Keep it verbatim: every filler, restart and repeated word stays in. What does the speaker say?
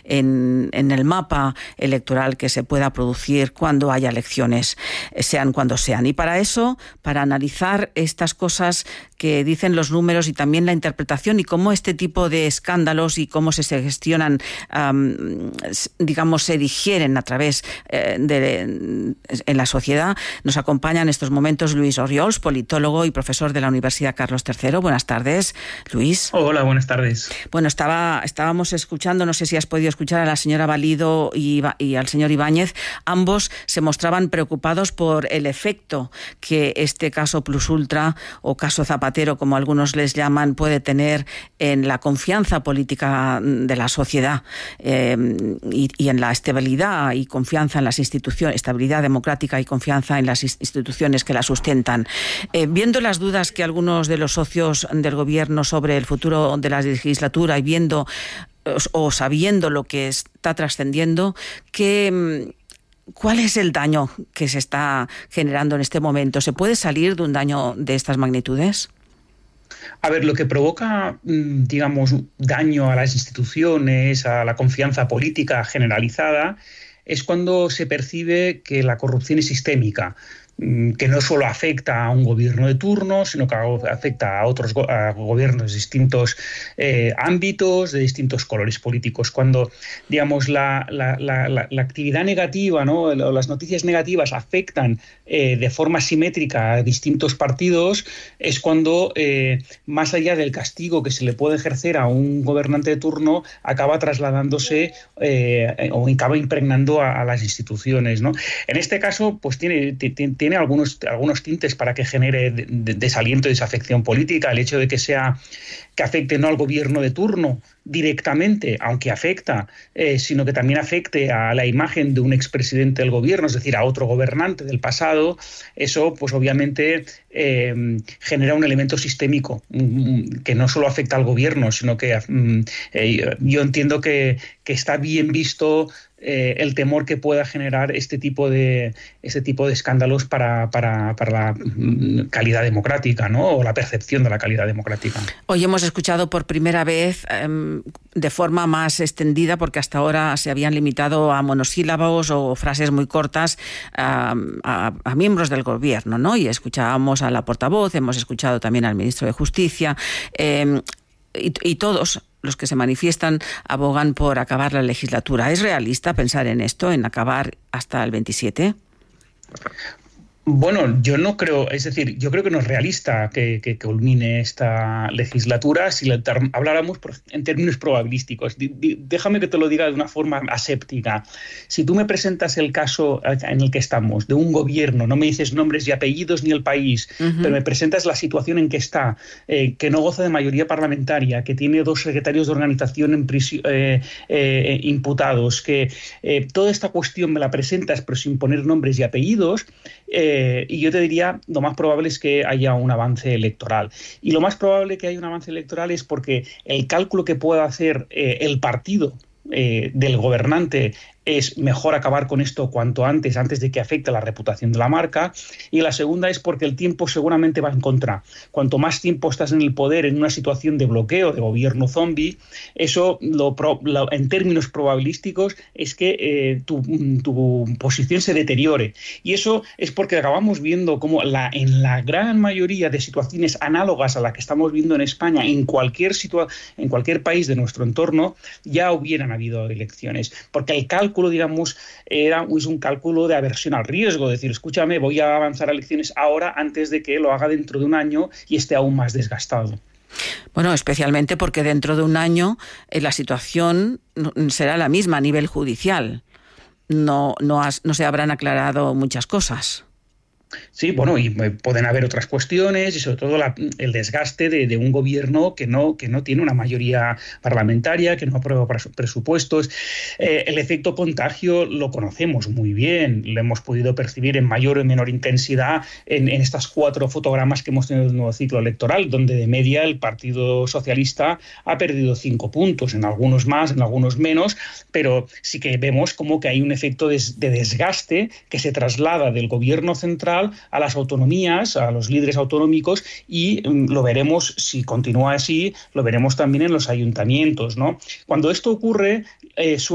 en, en el mapa electoral que se pueda producir cuando haya elecciones, sean cuando sean. Y para eso, para analizar estas cosas que dicen los números y también la interpretación y cómo este tipo de escándalos y cómo se gestionan, um, digamos, se digieren a través eh, de, en la sociedad, nos acompaña en estos momentos Luis Orriols, politólogo y profesor de la Universidad Carlos tercero. Buenas tardes, Luis. Hola, buenas tardes. Bueno, estaba, estábamos escuchando, no sé si has podido escuchar a la señora Valido y, y al señor Ibáñez. Ambos se mostraban preocupados por el efecto que este caso Plus Ultra o caso Zapatero, como algunos les llaman, puede tener en la confianza política de la sociedad eh, y, y en la estabilidad y confianza en las instituciones, estabilidad democrática y confianza en las instituciones que la sustentan. Eh, viendo las dudas que algunos de los socios del gobierno sobre el futuro de la legislatura y viendo o sabiendo lo que está trascendiendo, ¿qué, ¿cuál es el daño que se está generando en este momento? ¿Se puede salir de un daño de estas magnitudes? A ver, lo que provoca, digamos, daño a las instituciones, a la confianza política generalizada, es cuando se percibe que la corrupción es sistémica, que no solo afecta a un gobierno de turno, sino que afecta a otros go- a gobiernos de distintos eh, ámbitos, de distintos colores políticos. Cuando, digamos, la, la, la, la actividad negativa, ¿no?, o las noticias negativas afectan eh, de forma simétrica a distintos partidos, es cuando, eh, más allá del castigo que se le puede ejercer a un gobernante de turno, acaba trasladándose eh, o acaba impregnando a, a las instituciones, ¿no? En este caso, pues tiene, tiene tiene algunos, algunos tintes para que genere desaliento y desafección política. El hecho de que sea que afecte no al gobierno de turno directamente, aunque afecta, eh, sino que también afecte a la imagen de un expresidente del gobierno, es decir, a otro gobernante del pasado, eso pues obviamente eh, genera un elemento sistémico que no solo afecta al gobierno, sino que eh, yo entiendo que, que está bien visto Eh, el temor que pueda generar este tipo de este tipo de escándalos para, para, para la calidad democrática, ¿no?, o la percepción de la calidad democrática. Hoy hemos escuchado por primera vez eh, de forma más extendida, porque hasta ahora se habían limitado a monosílabos o frases muy cortas a, a, a miembros del gobierno, ¿no? Y escuchábamos a la portavoz, hemos escuchado también al ministro de Justicia eh, y, y todos los que se manifiestan abogan por acabar la legislatura. ¿Es realista pensar en esto, en acabar hasta el veintisiete? Bueno, yo no creo, es decir, yo creo que no es realista que, que culmine esta legislatura si la, habláramos en términos probabilísticos. D- d- déjame que te lo diga de una forma aséptica. Si tú me presentas el caso en el que estamos, de un gobierno, no me dices nombres y apellidos ni el país, uh-huh. pero me presentas la situación en que está, eh, que no goza de mayoría parlamentaria, que tiene dos secretarios de organización en prisi- eh, eh, imputados, que eh, toda esta cuestión me la presentas pero sin poner nombres y apellidos, eh, Eh, y yo te diría, lo más probable es que haya un avance electoral. Y lo más probable que haya un avance electoral es porque el cálculo que pueda hacer eh, el partido eh, del gobernante es mejor acabar con esto cuanto antes, antes de que afecte la reputación de la marca. Y la segunda es porque el tiempo seguramente va en contra. Cuanto más tiempo estás en el poder en una situación de bloqueo, de gobierno zombie, eso lo, lo, en términos probabilísticos es que eh, tu, tu posición se deteriore. Y eso es porque acabamos viendo como la, en la gran mayoría de situaciones análogas a la que estamos viendo en España, en cualquier, situa- en cualquier país de nuestro entorno, ya hubieran habido elecciones. Porque el cálculo digamos, era es un cálculo de aversión al riesgo, es decir, escúchame, voy a avanzar a elecciones ahora antes de que lo haga dentro de un año y esté aún más desgastado. Bueno, especialmente porque dentro de un año eh, la situación será la misma a nivel judicial. No, no, has, no se habrán aclarado muchas cosas. Sí, bueno, y pueden haber otras cuestiones y sobre todo la, el desgaste de, de un gobierno que no, que no tiene una mayoría parlamentaria, que no aprueba presupuestos. Eh, el efecto contagio lo conocemos muy bien, lo hemos podido percibir en mayor o menor intensidad en, en estas cuatro fotogramas que hemos tenido del nuevo ciclo electoral, donde de media el Partido Socialista ha perdido cinco puntos, en algunos más, en algunos menos, pero sí que vemos como que hay un efecto de, de desgaste que se traslada del gobierno central a las autonomías, a los líderes autonómicos, y um, lo veremos, si continúa así, lo veremos también en los ayuntamientos, ¿no? Cuando esto ocurre, eh,